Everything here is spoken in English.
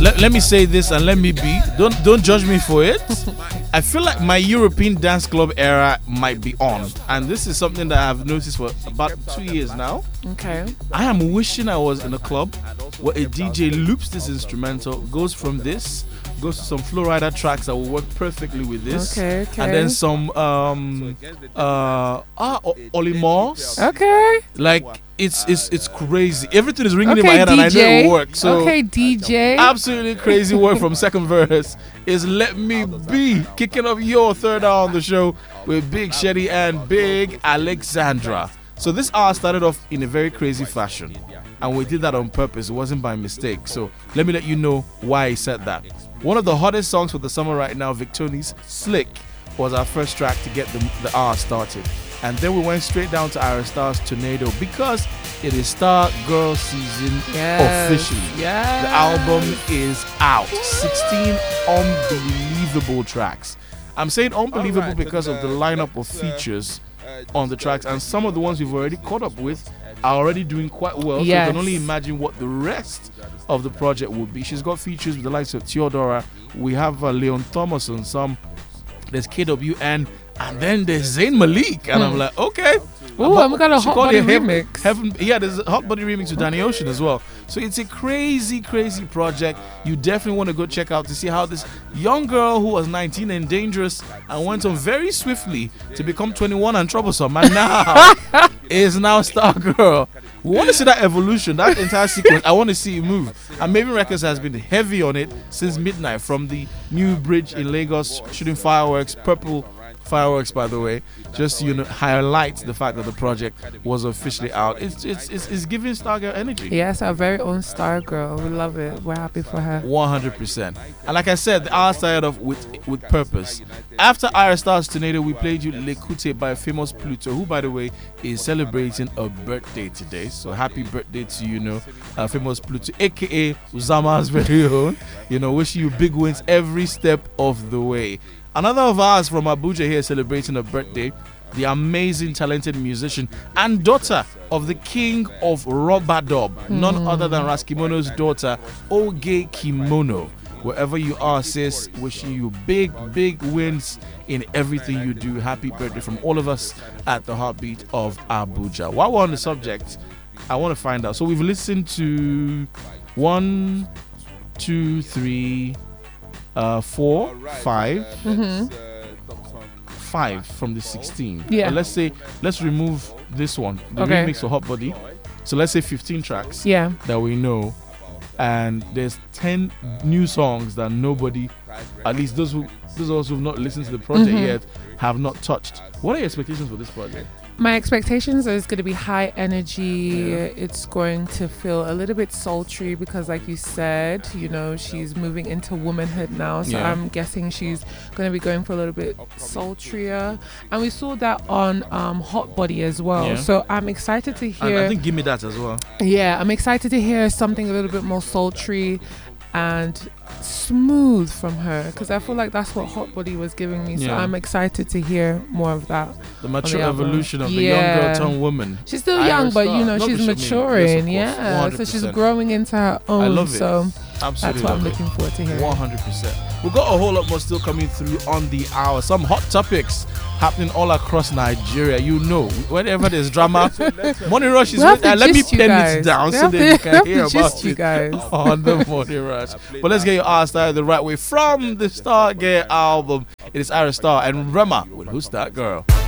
let me say this and let me be. Don't judge me for it. I feel like my European dance club era might be on, and this is something that I've noticed for about 2 years now. Okay. I am wishing I was in a club where a DJ loops this instrumental, goes from this, goes to some Flowrider tracks that will work perfectly with this. Okay. And then some Olimos. Okay. Like it's crazy. Everything is ringing in Okay, my head and I know DJ. it will work. So Okay, DJ. absolutely crazy work from second verse is Let Me Be, kicking off your third hour on the show with Big Shetty and Big Alexandra. So this hour started off in a very crazy fashion, and we did that on purpose. It wasn't by mistake. So let me let you know why I said that. One of the hottest songs for the summer right now, Victoni's Slick, was our first track to get the hour started. And then we went straight down to Ira Star's Tornado because it is Star Girl season officially. Yes. The album is out. 16 unbelievable tracks. I'm saying unbelievable because of the lineup of features on the tracks, and some of the ones we've already caught up with are already doing quite well. Yes. So you can only imagine what the rest of the project would be. She's got features with the likes of Theodora. We have Leon Thomas on some. There's KWN. And then there's Zayn Malik. And I'm like, okay. Oh, I've got a Hot Body remix. Yeah, there's a Hot Body remix with Danny Ocean as well. So it's a crazy, crazy project. You definitely want to go check out to see how this young girl who was 19 and dangerous and went on very swiftly to become 21 and troublesome, and now is now Star Girl. We want to see that evolution, that entire sequence. I want to see it move. And Maven Records has been heavy on it since midnight, from the new bridge in Lagos, shooting fireworks, purple fireworks, by the way, just to highlight the fact that the project was officially out. It's giving Stargirl energy. Yes, our very own Star Girl. We love it. We're happy for her. 100%. And like I said, the hour started off with purpose. After Ira Star's Tornado, we played you Lekute by Famous Pluto, who, by the way, is celebrating a birthday today. So happy birthday to Famous Pluto, aka Uzama's very own. Wishing you big wins every step of the way. Another of ours from Abuja here celebrating a birthday, the amazing, talented musician and daughter of the king of Robadub, none other than Raskimono's daughter, Oge Kimono. Wherever you are, sis, wishing you big, big wins in everything you do. Happy birthday from all of us at the Heartbeat of Abuja. While we're on the subject, I want to find out. So we've listened to 1, 2, 3... 4, 5, 5 from the 16. Yeah. Let's remove this one, the remix for Hot Body. So let's say 15 tracks. Yeah. That we know, and there's 10 new songs that nobody, at least those of us who've not listened to the project yet, have not touched. What are your expectations for this project? My expectations are it's going to be high energy. It's going to feel a little bit sultry because, like you said, she's moving into womanhood now. So I'm guessing she's going to be going for a little bit sultrier. And we saw that on Hot Body as well. Yeah. So I'm excited to hear. And I think Give Me That as well. Yeah, I'm excited to hear something a little bit more sultry and smooth from her, because I feel like that's what Hot Body was giving me. So I'm excited to hear more of that. The mature evolution of the young girl turned woman. She's still young, but she's maturing. Yes, so she's growing into her own. I love it. So absolutely, that's what I'm looking forward to hearing. 100%. We've got a whole lot more still coming through on the hour. Some hot topics happening all across Nigeria. Whenever there's drama, Morning Rush is with. Let me pen it down so that you can hear about it on the Morning Rush. But let's get your hour started the right way from the Stargate album. It is Ira Star and Rema with Who's That Girl?